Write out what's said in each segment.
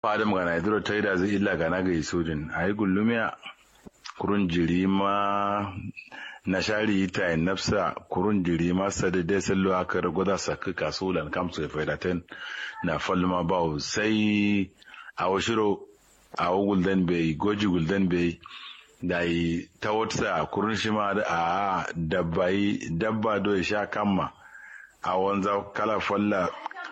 Adam gana idro taida zai illa gana ga isudin ayi gullumiya kurun jirima na shari ita nafsa kurun jirima sadade sallo aka ragoda saka kasulan kamsu faidaten na falma bawo sai a washiro a gulden bai goji gulden bai da yi ta wata kurun shi ma a dabba do ya sha kamma a wanza kala falla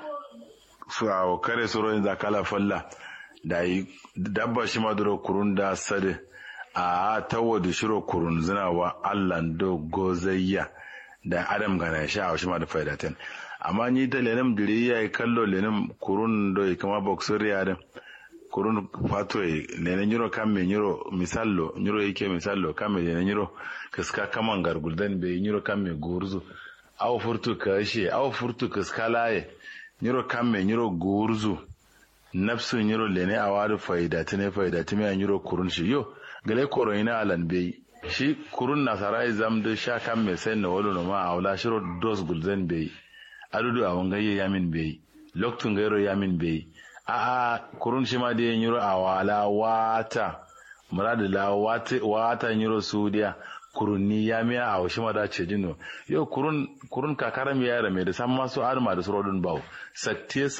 su a kare suro da kala falla da yi dabba shi ma duro kurun da sade a tawo da shiro kurun zina wa allan do gozayya da adam gana sha a shi ma da faidaten amma ni ta lenim diri ya yi kallo lenim kurun do ya kama boxer ya da kurun fato ne nyiro kamme nyiro misallo nyiro yake misallo kamme ne nyiro kaska kaman garguldan be nyiro kamme gurzu aw furtu kashe aw furtu kaskalaye nyiro kamme nyiro gurzu nafsu nyiro lene awadu faida tine nyiro kurun shi yo gale koroina alan be shi kurun nasara izam de sha kamme sen no wolo no ma awla shiro dos guldan be adudu awangaye yamin be loktun gairo yamin be a kurun shi ma da yin yiro a wala wata muradu la wata yiro sudiya kurunni ya miya a washi ma da ce jino yau kurun kakara mi yara mai da san masu arma da surodun bawo sakte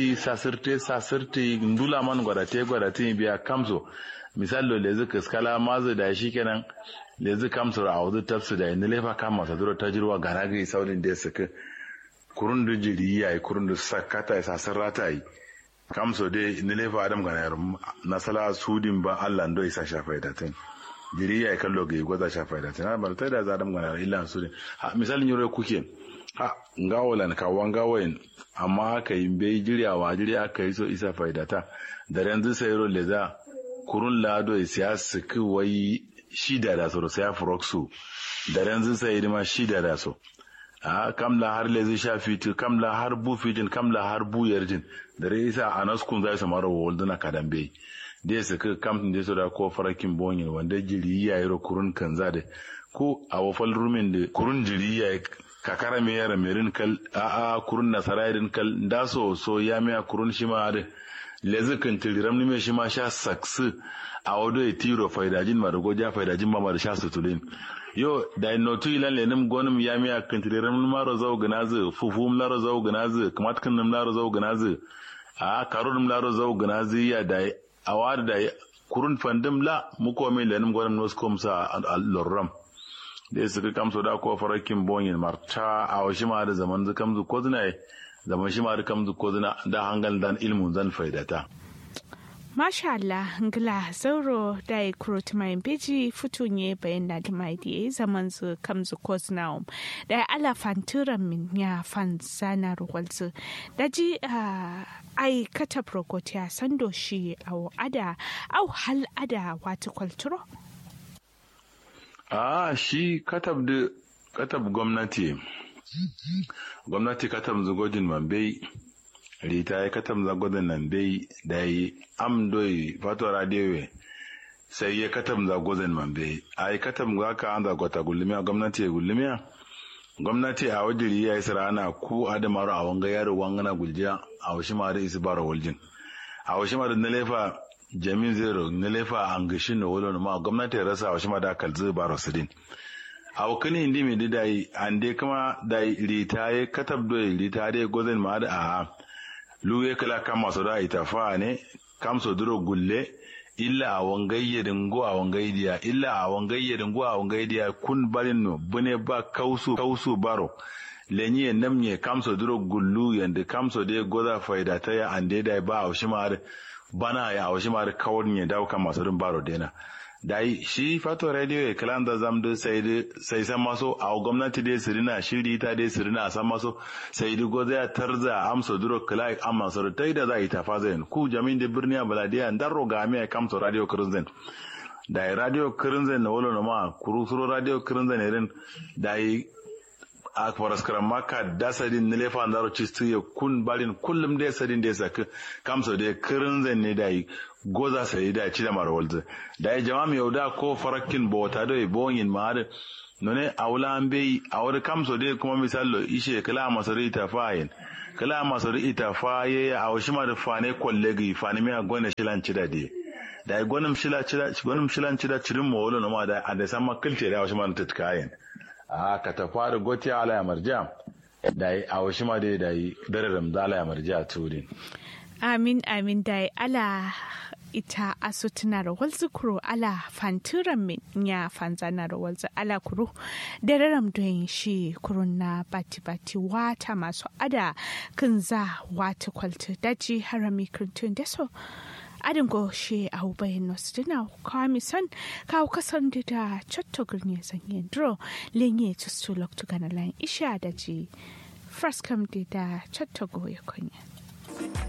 sasirte ndula man gwadate biya kamso misalo lezi kaskala mazu da shi kenan lezi kamso a wuzu tafsu da inda lefa kama sa duro ta jirwa gana ga saurin da ya saka kurun da jiri yayi kurun da sakata ya sasirrata yi kamso dai ni lefa adam ga yar nasala sudin ba Allah ndo isa shafa idatin jiri ya kallo ga gwaza shafa idatin na bar ta da adam ga yar illa sudin ha misalin yoro kuke ha ngawolan ka wangawain amma aka yi bai jiriyawa jiri aka yi so isa faidata da yanzu sai ro leza kurun lado ya siki wai shida da so sai afroxu da yanzu sai ma shida da so kamla har lezi shafitu kamla har bu fitin kamla har bu yarjin da rai isa anaskun zai su mara wolduna kadambe da su ka kamtin da su da ko farakin bonyin wanda jiri ya yi kurun kan zade ko a wafal rumin da kurun jiri ya yi kakara mai yara merin kal a kurun nasarayin kal da so ya miya kurun shi ma da lezi kan tiliram ni mai shi ma sha saksu a wado ya tiro faidajin ma da goja faidajin ma da sha sutulin yo da notu ilan lenim gonum yami a kantireram maro zaw ganazu fufum laro zaw ganazu kamat kanum laro zaw ganazu a karunum laro zaw ganazu ya da awar da kurun fandum la muko min lenim gonum noskom sa al-lorram da su kam so da ko farakin bonyin marta a washi ma da zaman zakam zu kozna zaman shi ma da kam zu kozna da hangal dan ilmun zan faidata Masha Allah, ngila zauro da ya kuro tumayin beji futunye bayan da limai da zaman zu kamzu koznaum da ya ala fanturan min ya fan sana ruwalzu da ji ai kata prokotiya sando shi au ada au hal ada wata kwalturo? Shi katab gwamnati katab zugojin mambai rita ya katam zagodin nan dai da yi amdoi fato radiyowe sai ya katam zagodin man bai a yi katam ga ka an zagota gullumiya gwamnati a wajiri ya yi sarana ku adamaru a wanga yaro wangana guljiya a washi ma da isi bara waljin a washi ma da na lefa jamin zero na lefa an gashin na wolo ma gwamnati ya rasa a washi ma da kalzi bara sidin a wakilin indi mai didai an dai kama da rita ya katab doi rita dai godin ma da a luwe kala kama so da ita fa ne kam so duro gulle illa a wangayyerin go a wangaydiya kun barin no bune ba kausu baro lenye namye kam so duro gullu yanda kam so de goza faida ta ya ande dai ba a shimar bana ya a shimar kawon ne dawo kama so dun baro dena dai shi fato radio e kalan da zamdu sai san maso a gwamnati dai sirina shiri ta dai sirina san maso sai dugo zai tarza amsa duro kalai amma so tai da zai ta fazain ku jamin da birniya baladiya dan roga mai kamso radio kirinzen dai radio kirinzen na wolo ma kurusuro radio kirinzen irin dai a faraskaran maka dasadin na lefa ndaro cistu ya kun balin kullum dai sadin dai saka kamso dai kirinzen ne dai goza sai da ci da marwalza da ya jama'a mai yauda ko farakin bota da bonyin ma da nune awla an bai awar kamso dai kuma misalo ishe kala masarita fayin kala masu da ita fa ye a washi ma da fa ne kollegi fa ne miya gona shilan cida de da gonum shilan cida cirin mo wolo no ma da anda sama kilce da washi ma ta kayan a ka ta fara goti ala ya marja da a washi ma da dararam da ala ya marja tudin amin da ala ita aso tana rawar zukuro ala fanturan min ya fanzana rawar ala kuro da raram don shi kurun na bati wata masu ada kan za wata kwalta daji harami kirtun da so adin go shi a bayan nasu dina kawai son kawo kasan da cotto gurne sanye dro lenye tustu loktu gana layin isha daji fraskam da cotto go ya kunya